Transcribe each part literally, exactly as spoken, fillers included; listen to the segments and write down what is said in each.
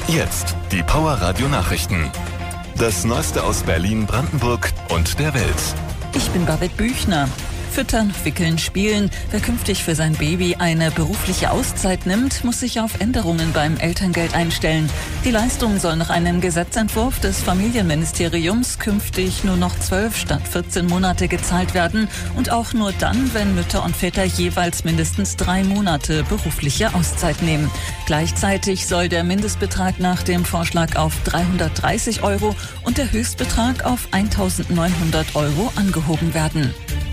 Jetzt die Power Radio Nachrichten. Das Neueste aus Berlin, Brandenburg und der Welt. Ich bin Babette Büchner. Füttern, wickeln, spielen. Wer künftig für sein Baby eine berufliche Auszeit nimmt, muss sich auf Änderungen beim Elterngeld einstellen. Die Leistung soll nach einem Gesetzentwurf des Familienministeriums künftig nur noch zwölf statt vierzehn Monate gezahlt werden und auch nur dann, wenn Mütter und Väter jeweils mindestens drei Monate berufliche Auszeit nehmen. Gleichzeitig soll der Mindestbetrag nach dem Vorschlag auf dreihundertdreißig Euro und der Höchstbetrag auf eintausendneunhundert Euro angehoben werden.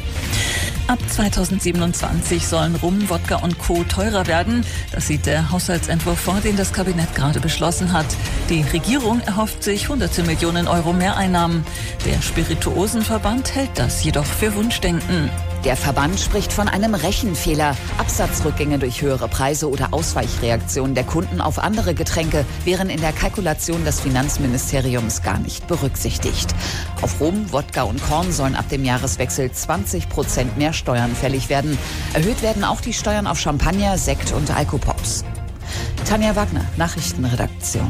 Ab zweitausendsiebenundzwanzig sollen Rum, Wodka und Co. teurer werden. Das sieht der Haushaltsentwurf vor, den das Kabinett gerade beschlossen hat. Die Regierung erhofft sich hunderte Millionen Euro Mehreinnahmen. Der Spirituosenverband hält das jedoch für Wunschdenken. Der Verband spricht von einem Rechenfehler. Absatzrückgänge durch höhere Preise oder Ausweichreaktionen der Kunden auf andere Getränke wären in der Kalkulation des Finanzministeriums gar nicht berücksichtigt. Auf Rum, Wodka und Korn sollen ab dem Jahreswechsel zwanzig Prozent mehr Steuern fällig werden. Erhöht werden auch die Steuern auf Champagner, Sekt und Alkopops. Tanja Wagner, Nachrichtenredaktion.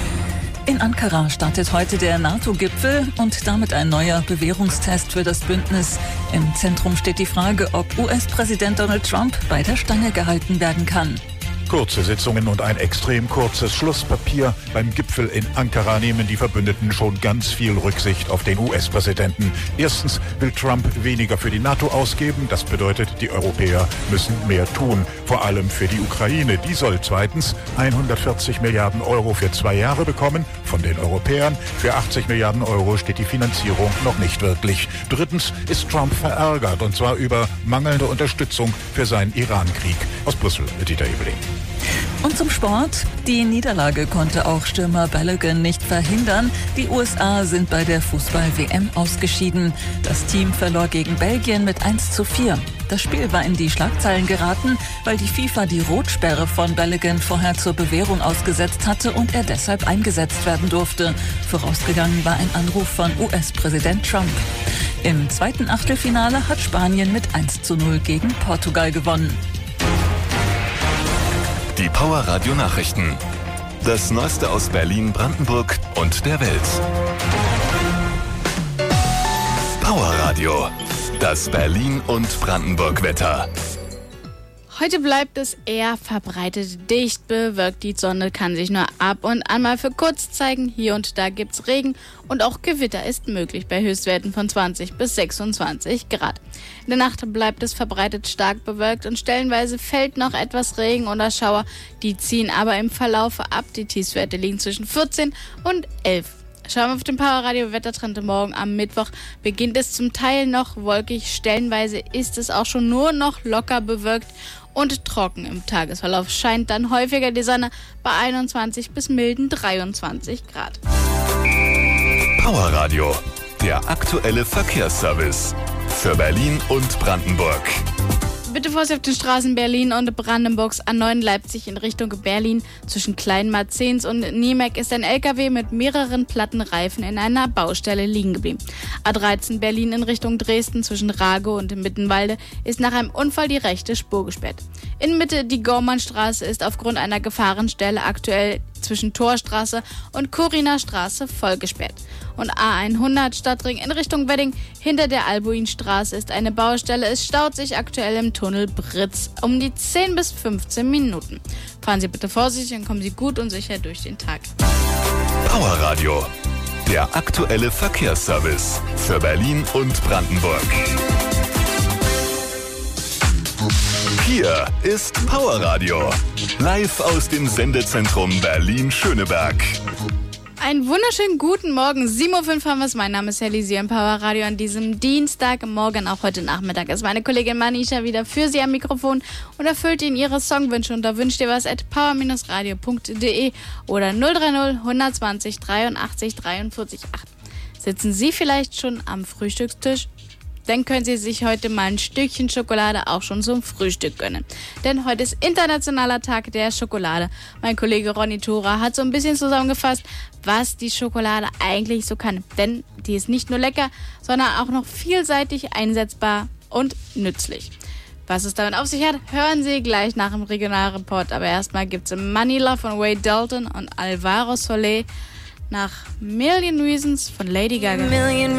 In Ankara startet heute der NATO-Gipfel und damit ein neuer Bewährungstest für das Bündnis. Im Zentrum steht die Frage, ob U S-Präsident Donald Trump bei der Stange gehalten werden kann. Kurze Sitzungen und ein extrem kurzes Schlusspapier. Beim Gipfel in Ankara nehmen die Verbündeten schon ganz viel Rücksicht auf den U S-Präsidenten. Erstens will Trump weniger für die NATO ausgeben. Das bedeutet, die Europäer müssen mehr tun. Vor allem für die Ukraine. Die soll zweitens hundertvierzig Milliarden Euro für zwei Jahre bekommen von den Europäern. Für achtzig Milliarden Euro steht die Finanzierung noch nicht wirklich. Drittens ist Trump verärgert, und zwar über mangelnde Unterstützung für seinen Iran-Krieg. Aus Brüssel mit Dieter Ebeling. Und zum Sport. Die Niederlage konnte auch Stürmer Balogun nicht verhindern. Die U S A sind bei der Fußball-W M ausgeschieden. Das Team verlor gegen Belgien mit eins zu vier. Das Spiel war in die Schlagzeilen geraten, weil die FIFA die Rotsperre von Balogun vorher zur Bewährung ausgesetzt hatte und er deshalb eingesetzt werden durfte. Vorausgegangen war ein Anruf von U S-Präsident Trump. Im zweiten Achtelfinale hat Spanien mit eins zu null gegen Portugal gewonnen. Die Power Radio Nachrichten. Das Neueste aus Berlin, Brandenburg und der Welt. Power Radio. Das Berlin und Brandenburg Wetter. Heute bleibt es eher verbreitet dicht bewölkt. Die Sonne kann sich nur ab und an mal für kurz zeigen. Hier und da gibt's Regen und auch Gewitter ist möglich bei Höchstwerten von zwanzig bis sechsundzwanzig Grad. In der Nacht bleibt es verbreitet stark bewölkt und stellenweise fällt noch etwas Regen oder Schauer. Die ziehen aber im Verlauf ab. Die Tiefstwerte liegen zwischen vierzehn und elf. Schauen wir auf den Power Radio Wettertrend. Morgen am Mittwoch beginnt es zum Teil noch wolkig. Stellenweise ist es auch schon nur noch locker bewölkt und trocken. Im Tagesverlauf scheint dann häufiger die Sonne bei einundzwanzig bis milden dreiundzwanzig Grad. Power Radio, der aktuelle Verkehrsservice für Berlin und Brandenburg. Bitte Vorsicht auf den Straßen Berlin und Brandenburgs. A neun Leipzig in Richtung Berlin. Zwischen Kleinmarzens und Niemek ist ein L K W mit mehreren platten Reifen in einer Baustelle liegen geblieben. A dreizehn Berlin in Richtung Dresden zwischen Rago und Mittenwalde ist nach einem Unfall die rechte Spur gesperrt. In Mitte die Gormannstraße ist aufgrund einer Gefahrenstelle aktuell zwischen Torstraße und Kuriner Straße voll gesperrt. Und A hundert Stadtring in Richtung Wedding hinter der Albuinstraße ist eine Baustelle. Es staut sich aktuell im Tunnel Britz um die zehn bis fünfzehn Minuten. Fahren Sie bitte vorsichtig und kommen Sie gut und sicher durch den Tag. Power Radio, der aktuelle Verkehrsservice für Berlin und Brandenburg. Hier ist Power Radio, live aus dem Sendezentrum Berlin-Schöneberg. Einen wunderschönen guten Morgen. sieben Uhr fünf haben wir es. Mein Name ist Helly, Sie im Power Radio an diesem Dienstagmorgen. Auch heute Nachmittag ist meine Kollegin Manisha wieder für Sie am Mikrofon und erfüllt Ihnen Ihre Songwünsche. Und da wünscht ihr was at power radio punkt de oder null drei null, hundertzwanzig, dreiundachtzig, dreiundvierzig, acht. Sitzen Sie vielleicht schon am Frühstückstisch? Dann können Sie sich heute mal ein Stückchen Schokolade auch schon zum Frühstück gönnen. Denn heute ist Internationaler Tag der Schokolade. Mein Kollege Ronny Thora hat so ein bisschen zusammengefasst, was die Schokolade eigentlich so kann. Denn die ist nicht nur lecker, sondern auch noch vielseitig einsetzbar und nützlich. Was es damit auf sich hat, hören Sie gleich nach dem Regionalreport. Aber erstmal gibt's Manila von Wade Dalton und Alvaro Soler nach Million Reasons von Lady Gaga.